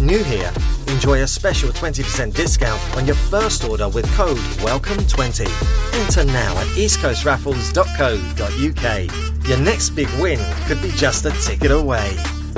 new here, enjoy a special 20% discount on your first order with code WELCOME20. Enter now at eastcoastraffles.co.uk. Your next big win could be just a ticket away.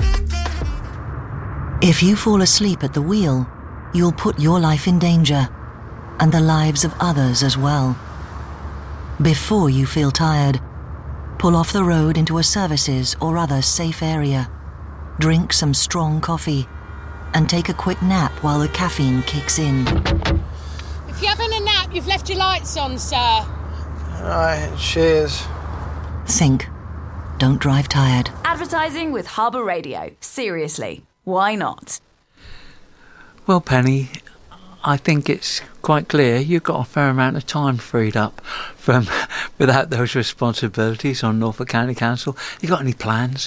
If you fall asleep at the wheel, you'll put your life in danger, and the lives of others as well. Before you feel tired, pull off the road into a services or other safe area. Drink some strong coffee and take a quick nap while the caffeine kicks in. If you're having a nap, you've left your lights on, sir. Right, cheers. Think. Don't drive tired. Advertising with Harbour Radio. Seriously, why not? Well, Penny, I think it's quite clear you've got a fair amount of time freed up from without those responsibilities on Norfolk County Council. You got any plans?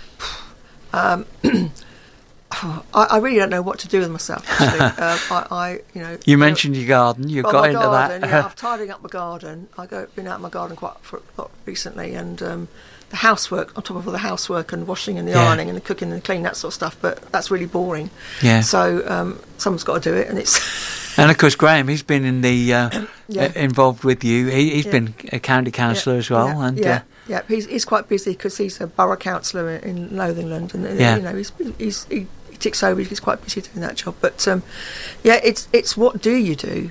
I really don't know what to do with myself, actually. You mentioned your garden. You got into garden, that. Yeah, I've tidying up my garden. Been out in my garden quite a lot recently, and the housework, on top of all the housework and washing and the ironing and the cooking and the cleaning, that sort of stuff. But that's really boring. Yeah. So someone's got to do it, and it's. And of course, Graham, he's been in the involved with you. He's been a county councillor as well, Yeah, he's quite busy because he's a borough councillor in Lothingland, and he ticks over. He's quite busy doing that job. But it's what do you do,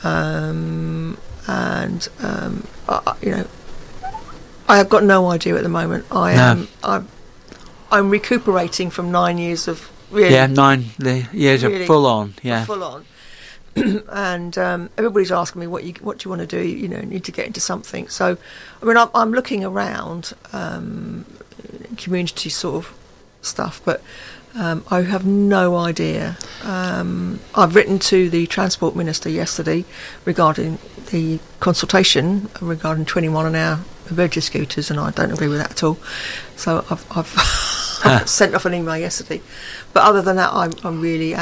I have got no idea at the moment. I'm recuperating from 9 years of really 9 years of full on, full on. And everybody's asking me what do you want to do? You need to get into something. So, I mean, I'm looking around community sort of stuff, but I have no idea. I've written to the Transport Minister yesterday regarding the consultation regarding 21 an hour emergency scooters, and I don't agree with that at all. So I've sent off an email yesterday. But other than that, I'm really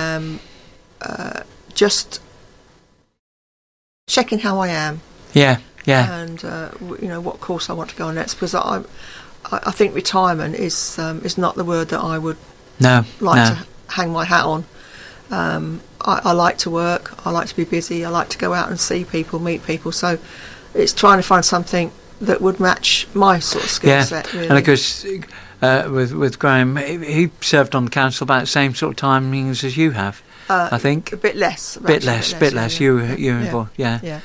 just checking how I am. Yeah. And what course I want to go on next, because I think retirement is not the word that I would to hang my hat on. I like to work. I like to be busy. I like to go out and see people, meet people. So it's trying to find something that would match my sort of skill set. Really. And of course, with Graham, he served on the council about the same sort of timings as you have. I think a bit less. Bit less. You were involved. Yeah.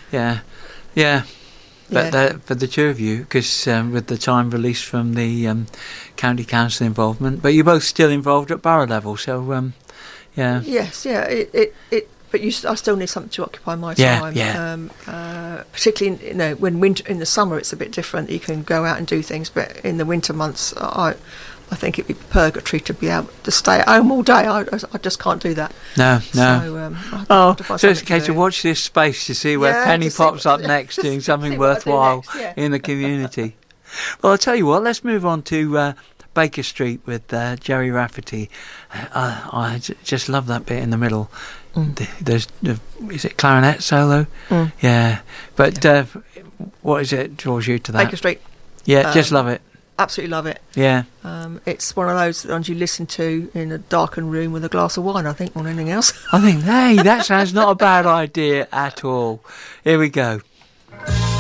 But for the two of you, because with the time released from the county council involvement, but you're both still involved at borough level. So Yes. But I still need something to occupy my time. Particularly, when winter, in the summer, it's a bit different. You can go out and do things, but in the winter months, I think it'd be purgatory to be able to stay at home all day. I just can't do that. No. So it's a case of watch this space to see where Penny pops up next, doing something worthwhile in the community. Well, I'll tell you what. Let's move on to Baker Street with Gerry Rafferty. I just love that bit in the middle. There's is it clarinet solo? Yeah, but what is it draws you to that? Baker Street. Yeah, just love it. Absolutely love it. Yeah. It's one of those ones you listen to in a darkened room with a glass of wine, I think, more than anything else. I think, hey, that sounds not a bad idea at all. Here we go.